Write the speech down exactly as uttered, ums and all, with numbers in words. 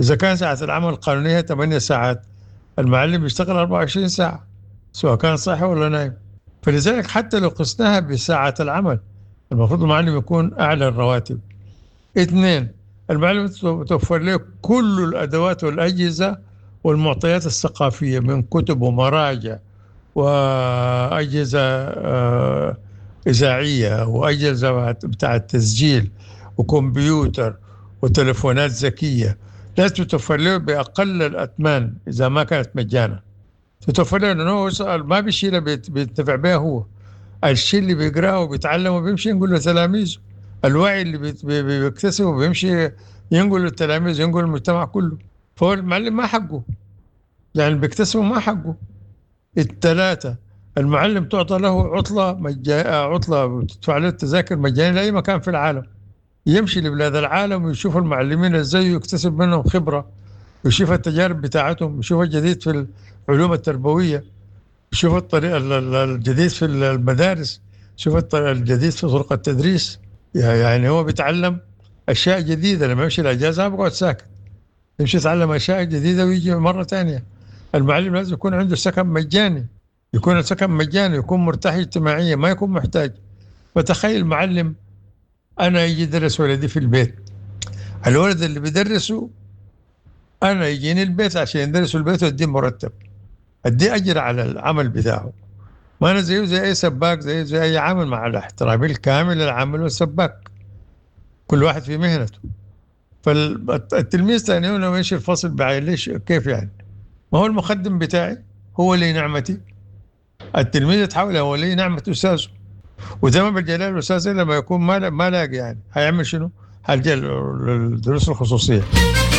إذا كان ساعة العمل القانونية ثمانية ساعات، المعلم يشتغل أربعة وعشرين ساعة سواء كان صاحي ولا نايم. فلذلك حتى لو قسناها بساعة العمل، المفروض المعلم يكون أعلى الرواتب. اثنين، المعلم توفر له كل الأدوات والأجهزة والمعطيات الثقافية من كتب ومراجع وأجهزة آه، إذاعية وأجهزة بتاع التسجيل وكمبيوتر وتلفونات ذكية. لازم تتوفر له بأقل الأثمان إذا ما كانت مجانا. تتوفر له لأنه هو سؤال ما بيشيله بينتفع بها هو، الشيء اللي بيقراه وبيتعلمه بيمشي نقول له تلاميذه، الوعي اللي بيت- بي- بي- بيكتسبه بيمشي ينقل للتلاميذ، ينقل للمجتمع كله. فهو المعلم ما حقه، يعني بيكتسبه ما حقه. الثلاثة، المعلم تعطى له عطلة مجا... عطلة تدفع له التذاكر مجانية لأي مكان في العالم، يمشي لبلاد العالم ويشوف المعلمين ازاي يكتسب منهم خبرة، ويشوف التجارب بتاعتهم، يشوف الجديد في العلوم التربوية، يشوف الطريقة ال- ال- الجديد في المدارس، يشوف الطريقة الجديد في طرق التدريس. يعني هو بيتعلم أشياء جديدة. لما يمشي الأجازة ما بقعد ساكت، يمشي يتعلم أشياء جديدة ويجي مرة تانية. المعلم لازم يكون عنده سكن مجاني، يكون السكن مجاني، يكون مرتاح اجتماعيا، ما يكون محتاج. فتخيل معلم أنا يجي يدرس ولدي في البيت، الولد اللي بيدرسه أنا يجيني البيت عشان يدرسه البيت وأديه مرتب، أديه أجر على العمل بتاعه. ما أنا زيه زي أي سباك، زي زي أي عامل، مع الاحترام الكامل للعامل والسباك، كل واحد في مهنته. فالتلميذ ثاني يوم لما يمشي الفصل بعين ليش كيف يعني؟ ما هو المخدم بتاعي هو اللي نعمتي، التلميذ يتحول هو اللي نعمة أستاذه. وزي ما بالجلال الأستاذ لما يكون ما ما لاقي يعني هيعمل شنو؟ هيلجأ للدروس الخصوصية.